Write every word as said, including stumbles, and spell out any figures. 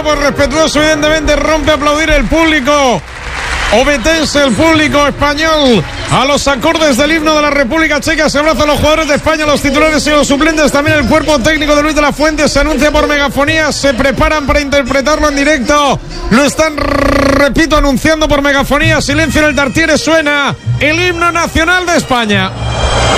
pues respetuoso, evidentemente, rompe a aplaudir el público obetense, el público español, a los acordes del himno de la República Checa. Se abrazan los jugadores de España, los titulares y los suplentes, también el cuerpo técnico de Luis de la Fuente. Se anuncia por megafonía, se preparan para interpretarlo en directo, lo están, repito, anunciando por megafonía. Silencio en el Tartiere, suena el himno nacional de España.